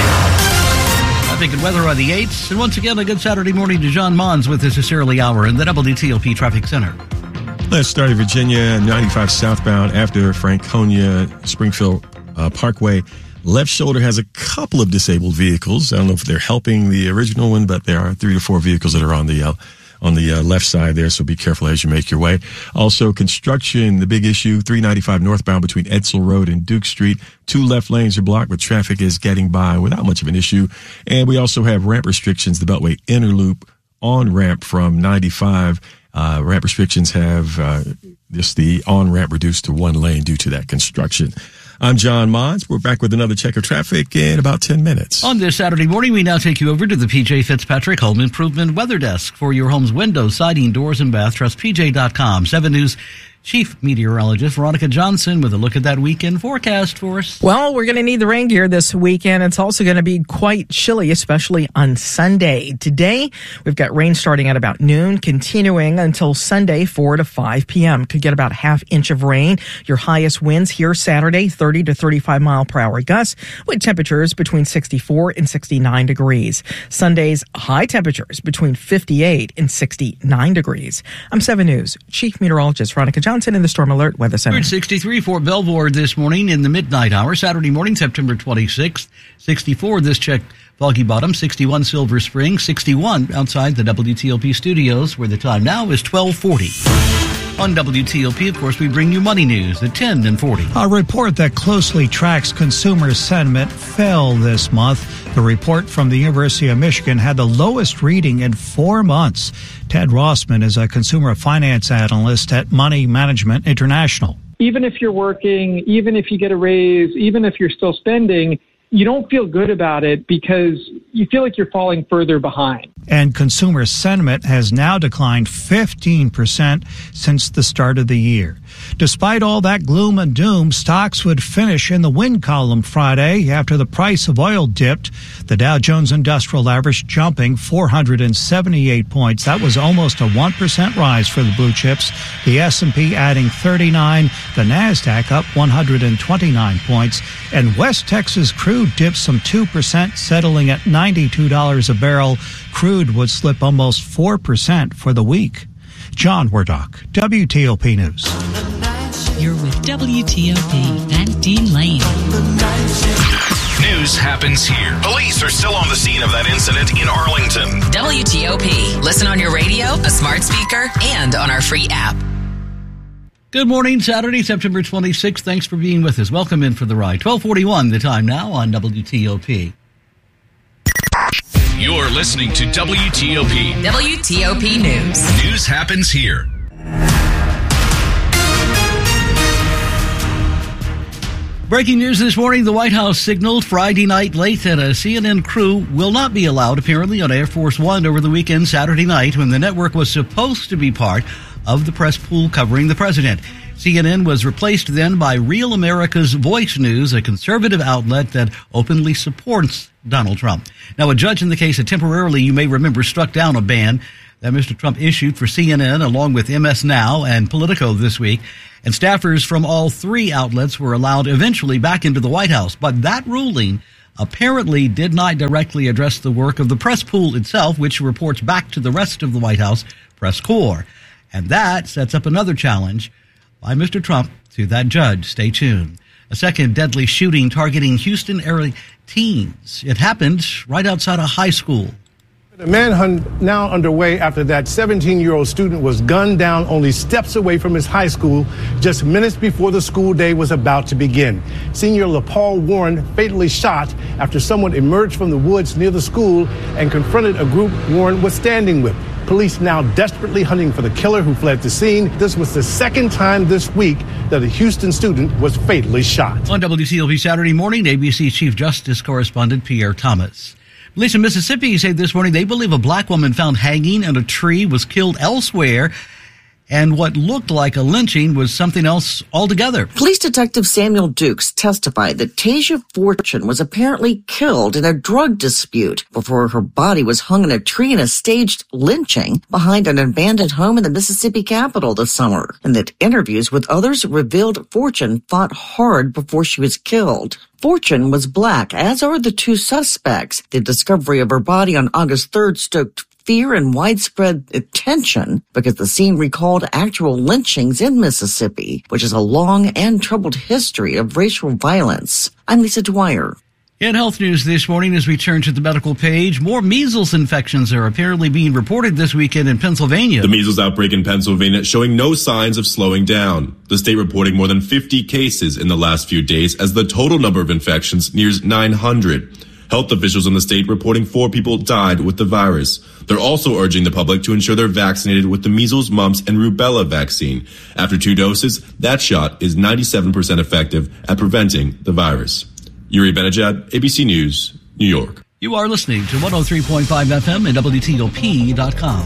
Traffic and weather on the eights. And once again, a good Saturday morning to John Mons with this early hour in the W T O P Traffic Center.
Let's start in Virginia, ninety-five southbound after Franconia Springfield uh, Parkway. Left shoulder has a couple of disabled vehicles. I don't know if they're helping the original one, but there are three to four vehicles that are on the uh, on the uh, left side there, so be careful as you make your way. Also, construction, the big issue, three ninety-five northbound between Edsel Road and Duke Street. Two left lanes are blocked, but traffic is getting by without much of an issue. And we also have ramp restrictions, the Beltway Inner Loop on-ramp from ninety-five. Uh, ramp restrictions have uh, just the on-ramp reduced to one lane due to that construction. I'm John Mons. We're back with another check of traffic in about ten minutes.
On this Saturday morning, we now take you over to the P J Fitzpatrick Home Improvement Weather Desk for your home's windows, siding, doors, and bath. Trust P J dot com. seven News Chief Meteorologist Veronica Johnson with a look at that weekend forecast for us.
Well, we're going to need the rain gear this weekend. It's also going to be quite chilly, especially on Sunday. Today, we've got rain starting at about noon, continuing until Sunday, four to five p.m. Could get about a half inch of rain. Your highest winds here Saturday, thirty to thirty-five mile per hour gusts, with temperatures between sixty-four and sixty-nine degrees. Sunday's high temperatures between fifty-eight and sixty-nine degrees. I'm seven News Chief Meteorologist Veronica Johnson in the Storm Alert Weather Center.
sixty-three for Belvoir this morning in the midnight hour. Saturday morning, September twenty-sixth. sixty-four this check, Foggy Bottom. sixty-one Silver Spring. sixty-one outside the W T O P studios, where the time now is twelve forty. On W T O P, of course, we bring you money news at ten and forty.
A report that closely tracks consumer sentiment fell this month. The report from the University of Michigan had the lowest reading in four months. Ted Rossman is a consumer finance analyst at Money Management International.
Even if you're working, even if you get a raise, even if you're still spending, you don't feel good about it because you feel like you're falling further behind.
And consumer sentiment has now declined fifteen percent since the start of the year. Despite all that gloom and doom, stocks would finish in the win column Friday after the price of oil dipped. The Dow Jones Industrial Average jumping four hundred seventy-eight points. That was almost a one percent rise for the blue chips. The S and P adding thirty-nine. The NASDAQ up one hundred twenty-nine points. And West Texas crude dipped some two percent, settling at ninety-two dollars a barrel. Crude would slip almost four percent for the week. John Wardock, W T O P News.
Your
You're with W T O P and Dean Lane.
News happens here. Police are still on the scene of that incident in Arlington.
W T O P. Listen on your radio, a smart speaker, and on our free app.
Good morning, Saturday, September twenty-sixth. Thanks for being with us. Welcome in for the ride. twelve forty-one, the time now on W T O P.
You're listening to W T O P.
W T O P News.
News happens here.
Breaking news this morning, the White House signaled Friday night late that a C N N crew will not be allowed apparently on Air Force One over the weekend Saturday night when the network was supposed to be part of the press pool covering the president. C N N was replaced then by Real America's Voice News, a conservative outlet that openly supports Donald Trump. Now, a judge in the case had temporarily, you may remember, struck down a ban that Mister Trump issued for C N N along with M S Now and Politico this week. And staffers from all three outlets were allowed eventually back into the White House. But that ruling apparently did not directly address the work of the press pool itself, which reports back to the rest of the White House press corps. And that sets up another challenge by Mister Trump to that judge. Stay tuned. A second deadly shooting targeting Houston area teens. It happened right outside a high school.
A manhunt now underway after that seventeen-year-old student was gunned down only steps away from his high school just minutes before the school day was about to begin. Senior LaPaul Warren fatally shot after someone emerged from the woods near the school and confronted a group Warren was standing with. Police now desperately hunting for the killer who fled the scene. This was the second time this week that a Houston student was fatally shot.
On W T O P Saturday morning, A B C Chief Justice correspondent Pierre Thomas. Police in Mississippi say this morning they believe a black woman found hanging in a tree was killed elsewhere, and what looked like a lynching was something else altogether.
Police Detective Samuel Dukes testified that Tasia Fortune was apparently killed in a drug dispute before her body was hung in a tree in a staged lynching behind an abandoned home in the Mississippi capital this summer, and that interviews with others revealed Fortune fought hard before she was killed. Fortune was black, as are the two suspects. The discovery of her body on August third stoked fear and widespread attention because the scene recalled actual lynchings in Mississippi, which is a long and troubled history of racial violence. I'm Lisa Dwyer.
In health news this morning, as we turn to the medical page, more measles infections are apparently being reported this weekend in Pennsylvania.
The measles outbreak in Pennsylvania showing no signs of slowing down. The state reporting more than fifty cases in the last few days as the total number of infections nears nine hundred. Health officials in the state reporting four people died with the virus. They're also urging the public to ensure they're vaccinated with the measles, mumps, and rubella vaccine. After two doses, that shot is ninety-seven percent effective at preventing the virus. Yuri Benajad, A B C News, New York.
You are listening to one oh three point five F M and W T O P dot com.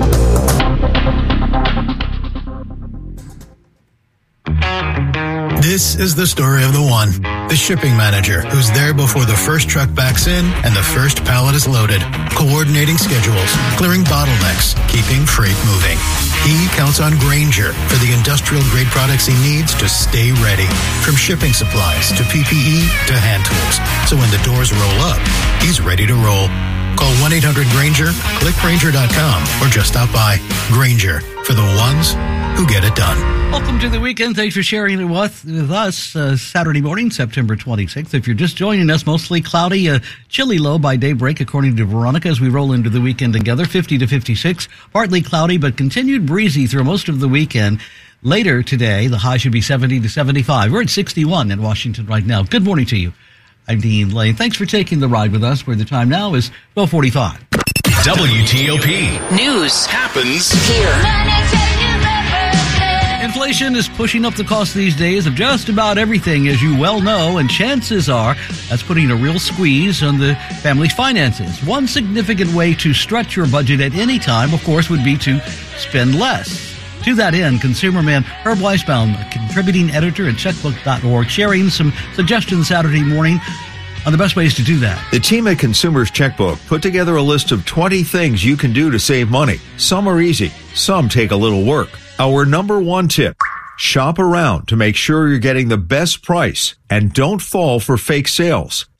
This is the story of the one, the shipping manager who's there before the first truck backs in and the first pallet is loaded, coordinating schedules, clearing bottlenecks, keeping freight moving. He counts on Grainger for the industrial-grade products he needs to stay ready, from shipping supplies to P P E to hand tools. So when the doors roll up, he's ready to roll. Call one eight hundred Grainger, click Grainger dot com, or just stop by. Grainger, for the ones who get it done.
Welcome to the weekend. Thanks for sharing it with, with us. Uh, Saturday morning, September twenty-sixth. If you're just joining us, mostly cloudy, a chilly low by daybreak, according to Veronica, as we roll into the weekend together, fifty to fifty-six. Partly cloudy, but continued breezy through most of the weekend. Later today, the high should be seventy to seventy-five. We're at sixty-one in Washington right now. Good morning to you. I'm Dean Lane. Thanks for taking the ride with us, where the time now is twelve forty-five.
W T O P.
News
happens
here.
Inflation is pushing up the cost these days of just about everything, as you well know, and chances are that's putting a real squeeze on the family's finances. One significant way to stretch your budget at any time, of course, would be to spend less. To that end, consumer man Herb Weisbaum, a contributing editor at checkbook dot org, sharing some suggestions Saturday morning on the best ways to do that.
The team at Consumers Checkbook put together a list of twenty things you can do to save money. Some are easy, some take a little work. Our number one tip: shop around to make sure you're getting the best price and don't fall for fake sales.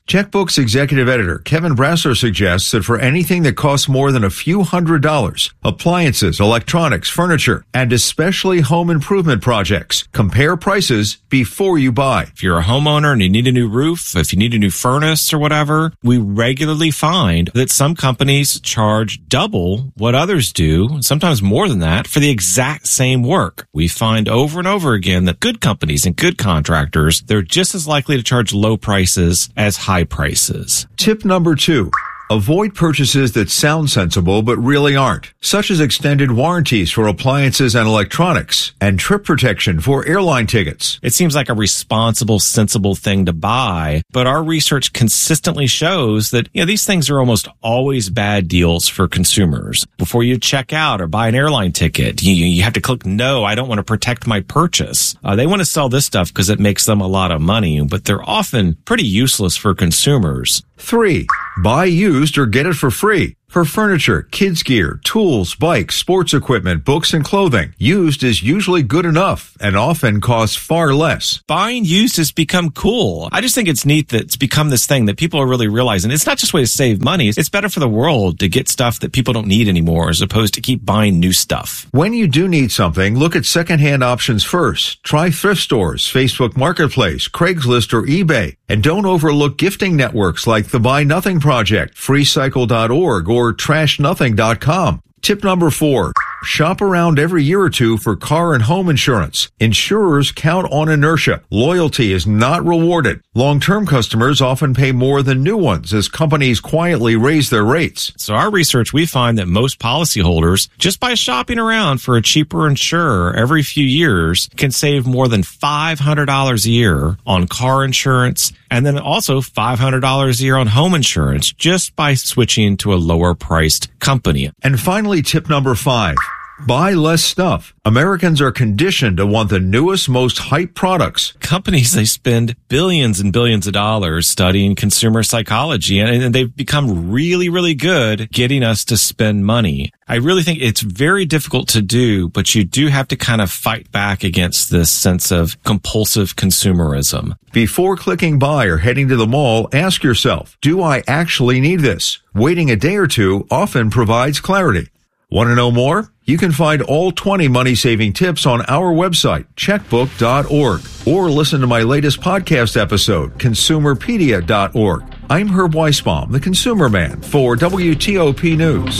Checkbook's executive editor, Kevin Brassler, suggests that for anything that costs more than a few hundred dollars, appliances, electronics, furniture, and especially home improvement projects, compare prices before you buy.
If you're a homeowner and you need a new roof, if you need a new furnace or whatever, we regularly find that some companies charge double what others do, sometimes more than that, for the exact same work. We find over and over again that good companies and good contractors, they're just as likely to charge low prices as high prices.
Tip number two. Avoid purchases that sound sensible but really aren't, such as extended warranties for appliances and electronics and trip protection for airline tickets.
It seems like a responsible, sensible thing to buy, but our research consistently shows that, you know, these things are almost always bad deals for consumers. Before you check out or buy an airline ticket, you, you have to click no, I don't want to protect my purchase. Uh, they want to sell this stuff because it makes them a lot of money, but they're often pretty useless for consumers.
Three, buy used or get it for free. For furniture, kids gear, tools, bikes, sports equipment, books, and clothing, used is usually good enough and often costs far less.
Buying used has become cool. I just think it's neat that it's become this thing that people are really realizing. It's not just a way to save money. It's better for the world to get stuff that people don't need anymore as opposed to keep buying new stuff.
When you do need something, look at secondhand options first. Try thrift stores, Facebook Marketplace, Craigslist, or eBay. And don't overlook gifting networks like the Buy Nothing Project, free cycle dot org, or trash nothing dot com. Tip number four. Shop around every year or two for car and home insurance. Insurers count on inertia. Loyalty is not rewarded. Long-term customers often pay more than new ones as companies quietly raise their rates.
So our research, we find that most policyholders, just by shopping around for a cheaper insurer every few years, can save more than five hundred dollars a year on car insurance, and then also five hundred dollars a year on home insurance just by switching to a lower-priced company.
And finally, tip number five. Buy less stuff. Americans are conditioned to want the newest, most hyped products.
Companies, they spend billions and billions of dollars studying consumer psychology, and they've become really, really good getting us to spend money. I really think it's very difficult to do, but you do have to kind of fight back against this sense of compulsive consumerism.
Before clicking buy or heading to the mall, ask yourself, do I actually need this? Waiting a day or two often provides clarity. Want to know more? You can find all twenty money-saving tips on our website, checkbook dot org, or listen to my latest podcast episode, consumerpedia dot org. I'm Herb Weisbaum, the Consumer Man, for W T O P News.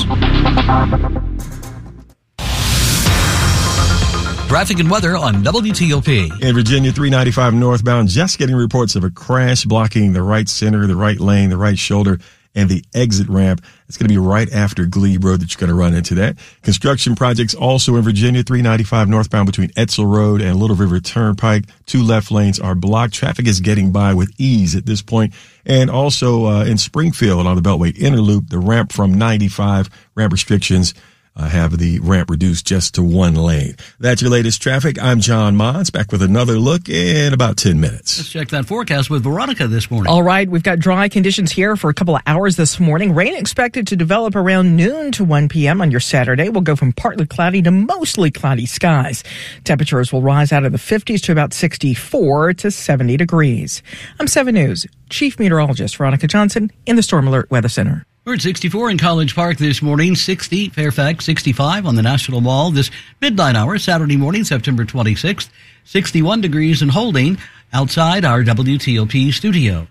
Traffic and weather on W T O P.
In Virginia, three ninety-five northbound, just getting reports of a crash blocking the right center, the right lane, the right shoulder, and the exit ramp. It's going to be right after Glebe Road that you're going to run into that. Construction projects also in Virginia, three ninety-five northbound between Edsel Road and Little River Turnpike. Two left lanes are blocked. Traffic is getting by with ease at this point. And also uh, in Springfield on the Beltway Inner Loop, the ramp from ninety-five, ramp restrictions Uh, have the ramp reduced just to one lane. That's your latest traffic. I'm John Mons, back with another look in about ten minutes.
Let's check that forecast with Veronica this morning.
All right, we've got dry conditions here for a couple of hours this morning. Rain expected to develop around noon to one p.m. on your Saturday. We'll go from partly cloudy to mostly cloudy skies. Temperatures will rise out of the fifties to about sixty-four to seventy degrees. I'm seven News Chief Meteorologist Veronica Johnson in the Storm Alert Weather Center.
We're at sixty-four in College Park this morning, sixty Fairfax, sixty-five on the National Mall this midnight hour, Saturday morning, September twenty-sixth, sixty-one degrees and holding outside our W T O P studio.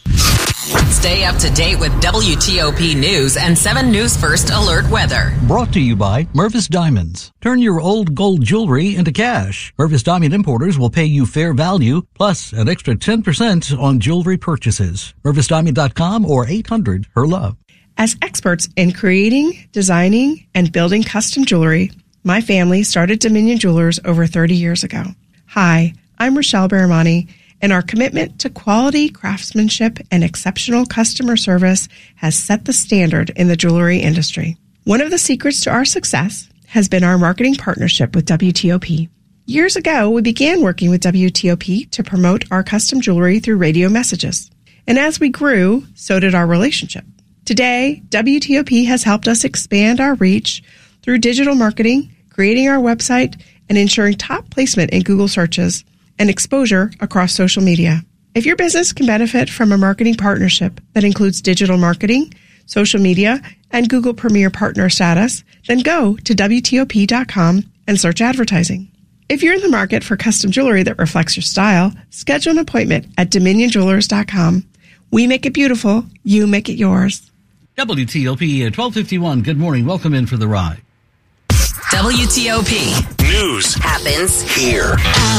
Stay up to date with W T O P News and seven News First Alert Weather.
Brought to you by Mervis Diamonds. Turn your old gold jewelry into cash. Mervis Diamond Importers will pay you fair value plus an extra ten percent on jewelry purchases. Mervis Diamond dot com or eight hundred her love.
As experts in creating, designing, and building custom jewelry, my family started Dominion Jewelers over thirty years ago. Hi, I'm Rochelle Baramani, and our commitment to quality craftsmanship and exceptional customer service has set the standard in the jewelry industry. One of the secrets to our success has been our marketing partnership with W T O P. Years ago, we began working with W T O P to promote our custom jewelry through radio messages. And as we grew, so did our relationship. Today, W T O P has helped us expand our reach through digital marketing, creating our website, and ensuring top placement in Google searches and exposure across social media. If your business can benefit from a marketing partnership that includes digital marketing, social media, and Google Premier Partner status, then go to W T O P dot com and search advertising. If you're in the market for custom jewelry that reflects your style, schedule an appointment at Dominion Jewelers dot com. We make it beautiful. You make it yours.
W T O P at twelve fifty-one. Good morning. Welcome in for the ride.
W T O P
News
happens
here.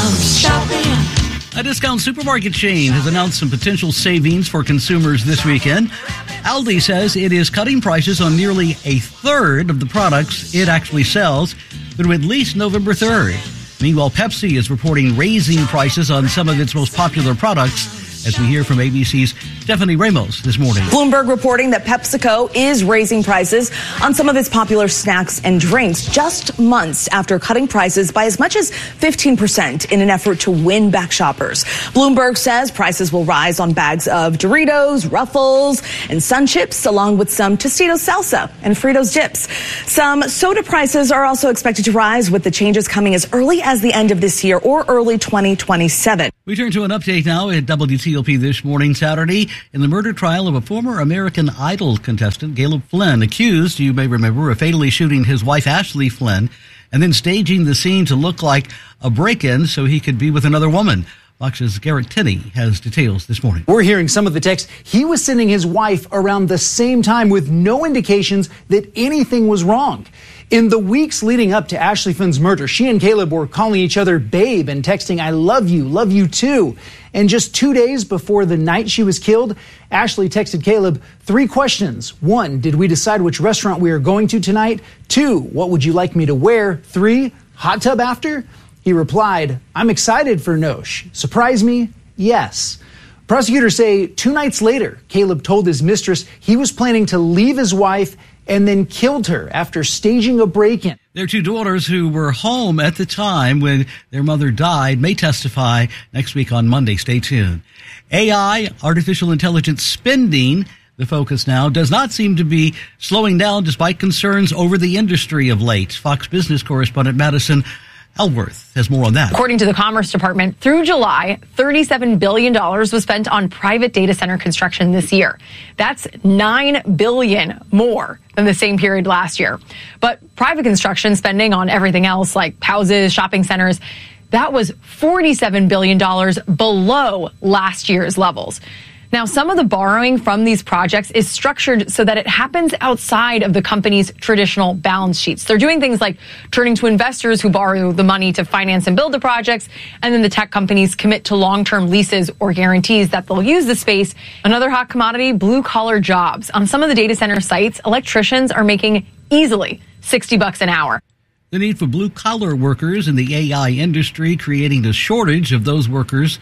A discount supermarket chain has announced some potential savings for consumers this weekend. Aldi says it is cutting prices on nearly a third of the products it actually sells through at least November third. Meanwhile, Pepsi is reporting raising prices on some of its most popular products, as we hear from A B C's Stephanie Ramos this morning.
Bloomberg reporting that PepsiCo is raising prices on some of its popular snacks and drinks just months after cutting prices by as much as fifteen percent in an effort to win back shoppers. Bloomberg says prices will rise on bags of Doritos, Ruffles, and Sun Chips, along with some Tostitos salsa and Fritos dips. Some soda prices are also expected to rise, with the changes coming as early as the end of this year or early twenty twenty-seven.
We turn to an update now at W T O P this morning, Saturday, in the murder trial of a former American Idol contestant, Caleb Flynn, accused, you may remember, of fatally shooting his wife, Ashley Flynn, and then staging the scene to look like a break-in so he could be with another woman. Fox's Garrett Tenney has details this morning.
We're hearing some of the text. He was sending his wife around the same time with no indications that anything was wrong. In the weeks leading up to Ashley Flynn's murder, she and Caleb were calling each other babe and texting, "I love you, love you too." And just two days before the night she was killed, Ashley texted Caleb three questions. One, did we decide which restaurant we are going to tonight? Two, what would you like me to wear? Three, hot tub after? He replied, "I'm excited for Nosh. Surprise me? Yes." Prosecutors say two nights later, Caleb told his mistress he was planning to leave his wife and then killed her after staging a break-in.
Their two daughters, who were home at the time when their mother died, may testify next week on Monday. Stay tuned. A I, artificial intelligence spending, the focus now, does not seem to be slowing down despite concerns over the industry of late. Fox Business correspondent Madison Elworth has more on that.
According to the Commerce Department, through July, thirty-seven billion dollars was spent on private data center construction this year. That's nine billion dollars more than the same period last year. But private construction spending on everything else, like houses, shopping centers, that was forty-seven billion dollars below last year's levels. Now, some of the borrowing from these projects is structured so that it happens outside of the company's traditional balance sheets. They're doing things like turning to investors who borrow the money to finance and build the projects, and then the tech companies commit to long-term leases or guarantees that they'll use the space. Another hot commodity, blue-collar jobs. On some of the data center sites, electricians are making easily sixty bucks an hour.
The need for blue-collar workers in the A I industry, creating a shortage of those workers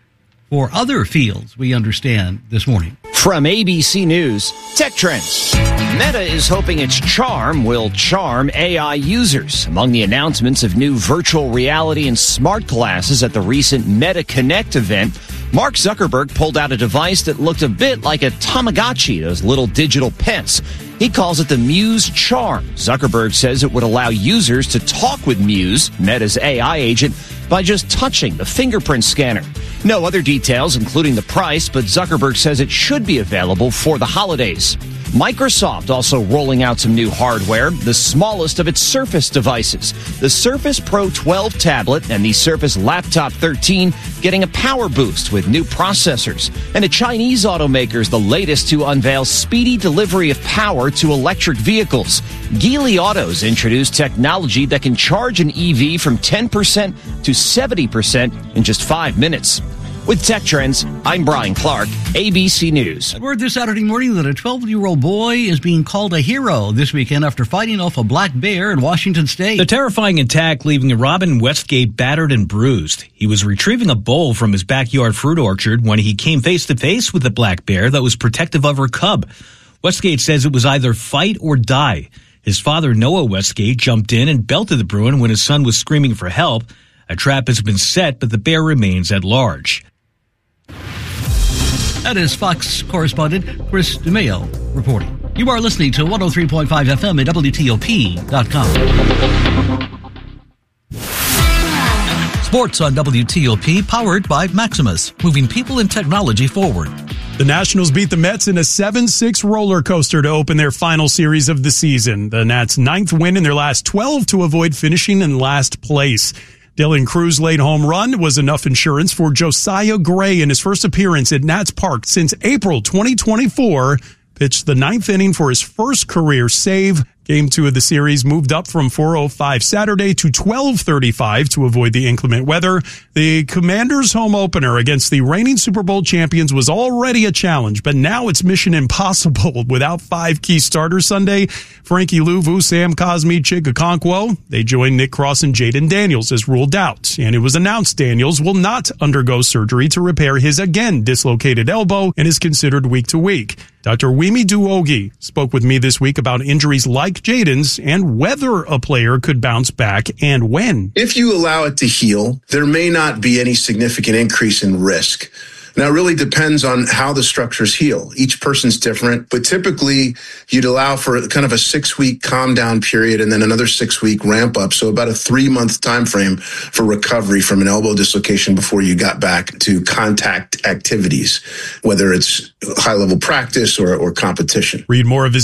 for other fields, we understand this morning.
From A B C News, Tech Trends. Meta is hoping its charm will charm A I users. Among the announcements of new virtual reality and smart glasses at the recent Meta Connect event, Mark Zuckerberg pulled out a device that looked a bit like a Tamagotchi, those little digital pets. He calls it the Muse Charm. Zuckerberg says it would allow users to talk with Muse, Meta's A I agent, by just touching the fingerprint scanner. No other details, including the price, but Zuckerberg says it should be available for the holidays. Microsoft also rolling out some new hardware, the smallest of its Surface devices. The Surface Pro twelve tablet and the Surface Laptop thirteen getting a power boost with new processors. And a Chinese automaker is the latest to unveil speedy delivery of power to electric vehicles. Geely Autos introduced technology that can charge an E V from ten percent to seventy percent in just five minutes. With Tech Trends, I'm Brian Clark, A B C News.
I heard this Saturday morning that a twelve-year-old boy is being called a hero this weekend after fighting off a black bear in Washington State.
The terrifying attack leaving Robin Westgate battered and bruised. He was retrieving a bowl from his backyard fruit orchard when he came face-to-face with a black bear that was protective of her cub. Westgate says it was either fight or die. His father, Noah Westgate, jumped in and belted the Bruin when his son was screaming for help. A trap has been set, but the bear remains at large.
That is Fox correspondent Chris DeMeo reporting. You are listening to one oh three point five F M at W T O P dot com.
Sports on W T O P, powered by Maximus, moving people and technology forward.
The Nationals beat the Mets in a seven six roller coaster to open their final series of the season. The Nats' ninth win in their last twelve to avoid finishing in last place. Dylan Cruz's late home run was enough insurance for Josiah Gray in his first appearance at Nats Park since April twenty twenty-four. Pitched the ninth inning for his first career save. Game two of the series moved up from four oh five Saturday to twelve thirty-five to avoid the inclement weather. The Commanders' home opener against the reigning Super Bowl champions was already a challenge, but now it's mission impossible without five key starters Sunday. Frankie Louvu, Sam Cosmi, Chig Okonkwo. They joined Nick Cross and Jaden Daniels as ruled out. And it was announced Daniels will not undergo surgery to repair his again dislocated elbow and is considered week to week. Doctor Wemi Duogi spoke with me this week about injuries like Jaden's and whether a player could bounce back and when.
If you allow it to heal, there may not be any significant increase in risk. Now, it really depends on how the structures heal. Each person's different, but typically you'd allow for kind of a six-week calm down period and then another six-week ramp up. So about a three-month time frame for recovery from an elbow dislocation before you got back to contact activities, whether it's high-level practice or, or competition.
Read more of his